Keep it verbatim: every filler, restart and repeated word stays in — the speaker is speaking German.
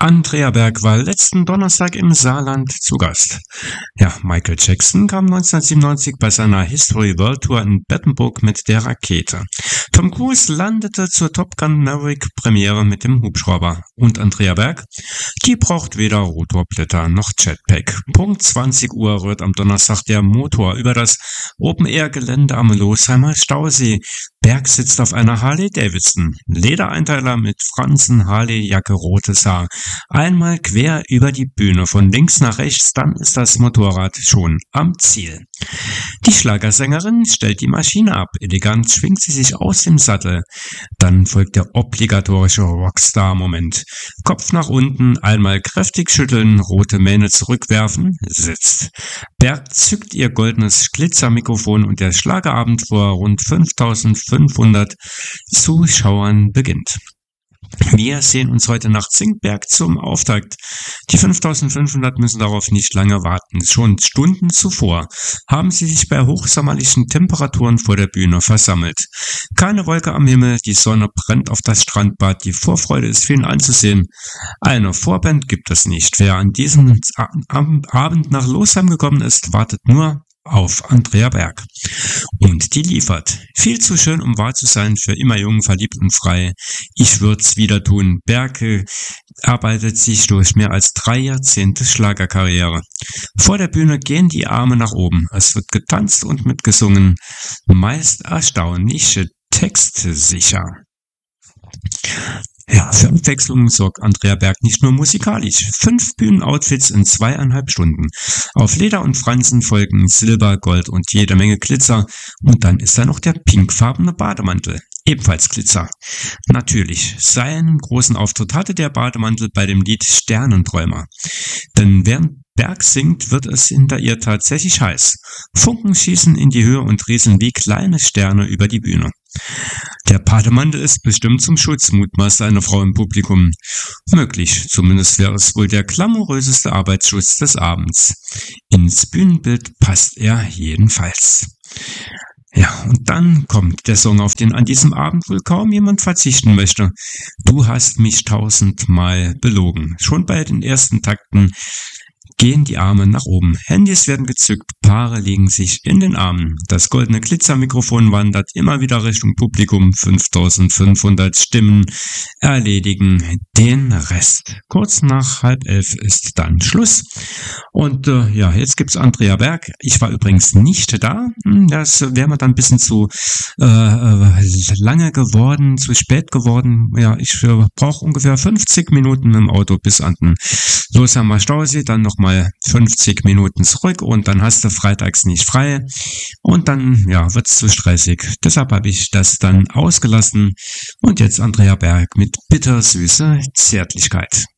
Andrea Berg war letzten Donnerstag im Saarland zu Gast. Ja, Michael Jackson kam neunzehnhundertsiebenundneunzig bei seiner History World Tour in Bettemburg mit der Rakete. Tom Cruise landete zur Top Gun Maverick Premiere mit dem Hubschrauber. Und Andrea Berg? Die braucht weder Rotorblätter noch Jetpack. Punkt zwanzig Uhr rührt am Donnerstag der Motor über das Open-Air-Gelände am Losheimer Stausee. Berg sitzt auf einer Harley-Davidson. Ledereinteiler mit Fransen, Harley-Jacke, rotes Haar. Einmal quer über die Bühne, von links nach rechts, dann ist das Motorrad schon am Ziel. Die Schlagersängerin stellt die Maschine ab. Elegant schwingt sie sich aus dem Sattel. Dann folgt der obligatorische Rockstar-Moment. Kopf nach unten, einmal kräftig schütteln, rote Mähne zurückwerfen, sitzt. Berg zückt ihr goldenes Glitzermikrofon und der Schlagerabend vor rund fünftausendfünfhundert Zuschauern beginnt. Wir sehen uns heute nach Zinkberg zum Auftakt. Die fünftausendfünfhundert müssen darauf nicht lange warten. Schon Stunden zuvor haben sie sich bei hochsommerlichen Temperaturen vor der Bühne versammelt. Keine Wolke am Himmel, die Sonne brennt auf das Strandbad, die Vorfreude ist vielen anzusehen. Eine Vorband gibt es nicht. Wer an diesem Abend nach Losheim gekommen ist, wartet nur auf Andrea Berg. Und die liefert. Viel zu schön, um wahr zu sein, für immer jung, verliebt und frei. Ich würd's wieder tun. Berg arbeitet sich durch mehr als drei Jahrzehnte Schlagerkarriere. Vor der Bühne gehen die Arme nach oben. Es wird getanzt und mitgesungen. Meist erstaunliche Texte sicher. Ja, für Abwechslung sorgt Andrea Berg nicht nur musikalisch. Fünf Bühnenoutfits in zweieinhalb Stunden. Auf Leder und Fransen folgen Silber, Gold und jede Menge Glitzer. Und dann ist da noch der pinkfarbene Bademantel. Ebenfalls Glitzer. Natürlich, seinen großen Auftritt hatte der Bademantel bei dem Lied Sternenträumer. Denn während Berg singt, wird es hinter ihr tatsächlich heiß. Funken schießen in die Höhe und rieseln wie kleine Sterne über die Bühne. Der Bademantel ist bestimmt zum Schutz, mutmaßt eine Frau im Publikum. Möglich, zumindest wäre es wohl der glamouröseste Arbeitsschutz des Abends. Ins Bühnenbild passt er jedenfalls. Ja, und dann kommt der Song, auf den an diesem Abend wohl kaum jemand verzichten möchte. Du hast mich tausendmal belogen. Schon bei den ersten Takten gehen die Arme nach oben. Handys werden gezückt, Paare legen sich in den Armen. Das goldene Glitzermikrofon wandert immer wieder Richtung Publikum. fünftausendfünfhundert Stimmen erledigen den Rest. Kurz nach halb elf ist dann Schluss. Und äh, ja, jetzt gibt's Andrea Berg. Ich war übrigens nicht da. Das wäre mir dann ein bisschen zu äh, lange geworden, zu spät geworden. Ja, ich äh, brauche ungefähr fünfzig Minuten im Auto bis an den Losheimer Stausee, dann nochmal fünfzig Minuten zurück und dann hast du freitags nicht frei und dann ja wird's zu stressig. Deshalb habe ich das dann ausgelassen und jetzt Andrea Berg mit bittersüße Zärtlichkeit.